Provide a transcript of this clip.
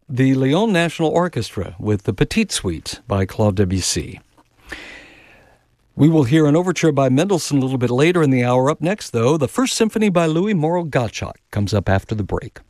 the Lyon National Orchestra with the Petite Suite by Claude Debussy. We will hear an overture by Mendelssohn a little bit later in the hour. Up next, though, the First Symphony by Louis Moreau Gottschalk comes up after the break.